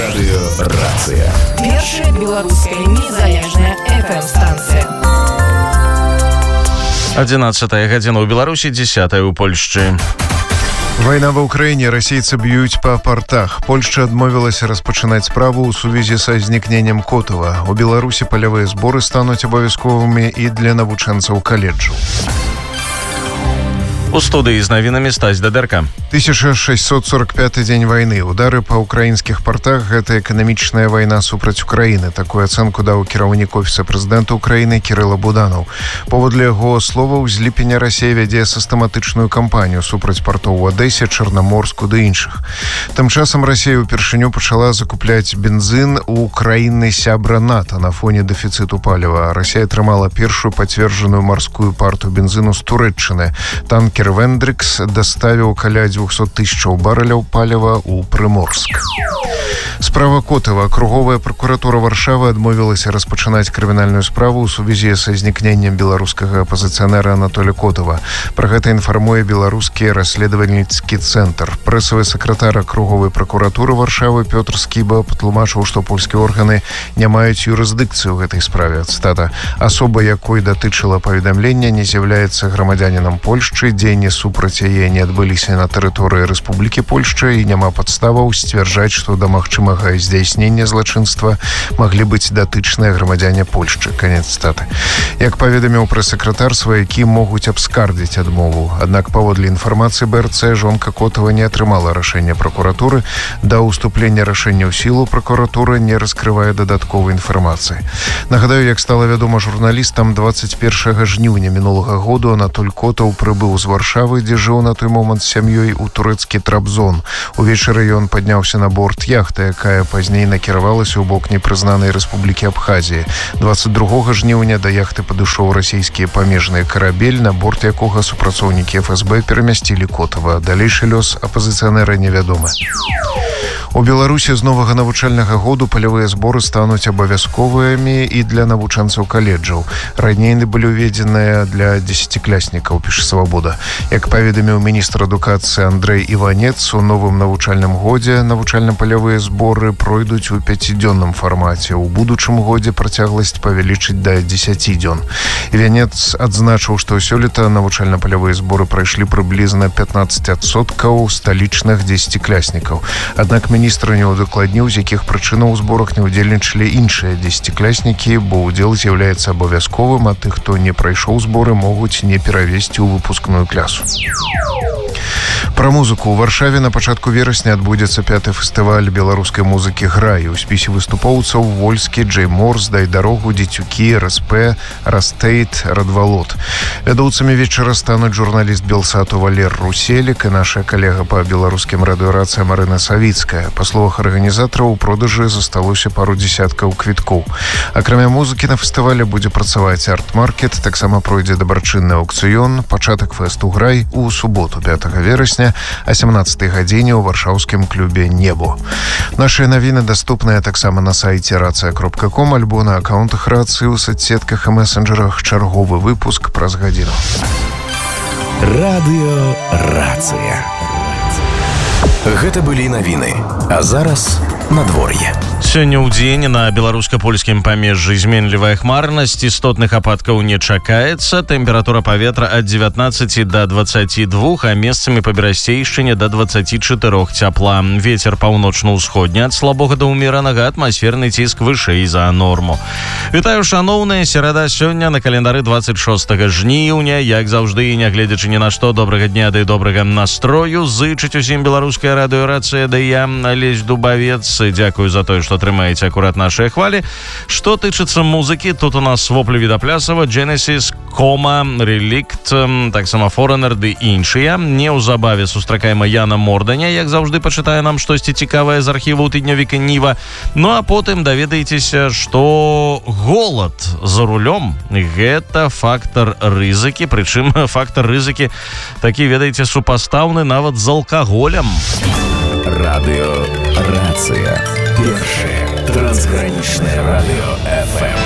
Радыёрацыя. Першая беларуская незалежная FM-станцыя. 11 гадзіна ў Беларусі, 10 у Польшчы. Вайна ва ўкраіне, расейцы б'юць па партах. Польшча адмовілася распачынаць справу ў сувязі са знікненнем Котава. У Беларусі палявыя зборы стануць абавязковымі і для навучэнцаў каледжаў. У студыі з навінамі Стась Дадэрка. 1645 дзень вайны. Удары па ўкраінскіх партах – гэта эканамічная вайна супраць Украіны. Такую ацэнку даў кіраўнік офіса прэзідэнта Украіны Кірыла Буданаў. Паводле яго словаў, з ліпеня Расія вядзе сістэматычную кампанію супраць партоў у Адэсе, Чарнаморску ды іншых. Тым часам Расія ўпершыню пачала закупляць бензін у краіны сябра НАТО на фоне дэфіцыту паліва. Расія атрымала першую пацверджаную марскую парту бензіну з Турэччыны. Танкер Вендрикс даставіў каля 200 тысячаў барэляў паліва ў Прыморск. Справа Котава. Акруговая пракуратура Варшавы адмовілася распачынаць крымінальную справу ў сувязі са знікненнем беларускага апазіцыянера Анатолія Котава. Пра гэта інфармуе беларускі расследавальніцкі цэнтр. Прэсавы сакратар акруговай пракуратуры Варшавы Пётр Скіба патлумачыў, што польскія органы не маюць юрысдыкцыю ў гэтай справе. Цытата: «Асоба, якой датычыла паведамлення, не з'яўляецца грамадзянінам Польшчы, дзеянні супраць яе не адбыліся на тэрыторыі Рэспублікі Польшча і няма падставаў сцвярджаць, што да магчымага здзяйснення злачынства маглі быць датычныя грамадзяне Польшчы». Канец цытаты. Як паведаміў прэс-сакратар, сваякі могуць абскардзіць адмову. Аднак паводле інфармацыі БРЦ, жонка Котава не атрымала рашэння пракуратуры. Да ўступлення рашэння ў сілу пракуратура не раскрывае дадатковай інфармацыі. Нагадаю, як стала вядома журналістам, 21 жніўня мінулага году Анатоль Котаў прыбыў з Варшавы, дзе жыў на той момант з сям'ёй у турэцкі Трабзон. Увечары ён падняўся на борт яхты, якая пазней накіравалася ў бок непрызнанай рэспублікі Абхазія. 22 жніўня да яхты падышоў расійскі памежны карабель, на борт якога супрацоўнікі ФСБ перамясцілі Котава. Далейшы лёс апазіцыянера невядомы. У Беларусі з новага навучальнага году палявыя зборы стануць абавязковымі і для навучэнцаў каледжаў. Раней былі ўведзеныя для 10-кляснікаў, піша «Свабода». Як паведаміў міністр адукацыі Андрэй Іванец, у новым навучальным годзе навучальна-палявыя зборы пройдуць у 5-дзённым фармаце. У будучым годзе працягласць павялічыць да 10 дзён. Іванец адзначыў, што сёлета навучальна-палявыя зборы прайшлі прыблізна 15% сталічных 10-кляснікаў. Аднак міністр не ўдакладніў, з якіх прычынаў у зборах не ўдзельнічалі іншыя 10-кляснікі, бо ўдзел з'яўляецца абавязковым, а тых, хто не прайшоў зборы, могуць не перавесці ў выпускную клясу. Пра музыку. У Варшаве на пачатку верасня адбудзецца 5-й фестываль беларускай музыкі «Грай». У спісе выступоўцаў Вольскі, Джей Морс, Дай дарогу, Дзецюкі, РСП, Растейт, Радвалот. Вядоўцамі вечара стануць журналіст Белсату Валер Руселік і наша калега па беларускім радыёрацыі Марына Савіцкая. Па словах арганізатараў, у продажы засталося пару дзесяткаў квіткоў. Акрамя музыкі на фестывале будзе працаваць арт-маркет, таксама пройдзе дабрачынны аўкцыён. Пачатак фэсту «Грай» у суботу, 5 верасня, о 17 гадзіне ў варшаўскім клубе «Небо». Нашыя навіны даступныя таксама на сайце racja.com альбо на аккаунтах рацыі ў соцсетках і месенджерах. Чарговы выпуск праз гадзіну. Радыёрацыя. Гэта былі навіны. А зараз надвор'е. Сёння ў дзень на беларуска-польскім памежжы зменлівая хмарнасць, істотных ападкаў не чакаецца, тэмпература паветра ад 19 до 22, а месцамі па берасцейшчыне до 24 цяпла. Вецер паўночна-ўсходні ад слабога да ўмеранага, атмасферны ціск вышэй за норму. Вітаю, шаноўныя, серада сёння на календары 26 жніўня. Як заўжды, нягледзячы ні на што, добрага дня ды добрага настрою. Зычыць усім беларуская радыёрацыя, да я, Алесь Дубавец. Дзякую за тое, што трымаеце акурат нашыя хвалі. Што тычыцца музыкі, тут у нас Воплі Відаплясава, Genesis, Кома, Релікт, таксама Foreigner ды іншыя. Неўзабаве сустракаем Яна Морданя, як заўжды пачытае нам штосьці цікавае з архіву тыднёвіка Ніва. Ну а потым даведаецеся, што голад за рулём – гэта фактар рызыкі, прычым фактар рызыкі такі, ведаеце, супастаўны нават з алкаголем. Радыёрацыя. Першае трансгранічнае радыё FM.